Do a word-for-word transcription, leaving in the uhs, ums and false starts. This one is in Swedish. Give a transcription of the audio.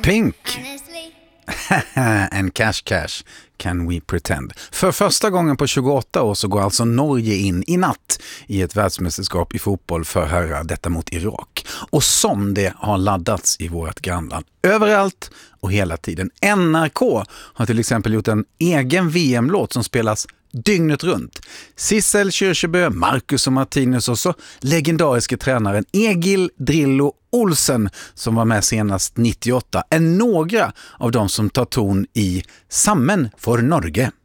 Pink and Cash Cash, Can We Pretend. För första gången på tjugoåtta år så går alltså Norge in i natt i ett världsmästerskap i fotboll för herrar, detta mot Irak. Och som det har laddats i vårt grannland överallt och hela tiden. N R K har till exempel gjort en egen V M-låt som spelas dygnet runt. Sissel Kyrkjebø, Marcus och Martinus och så legendariska tränaren Egil Drillo Olsen som var med senast nittioåtta är några av dem som tar ton i Sammen för Norge.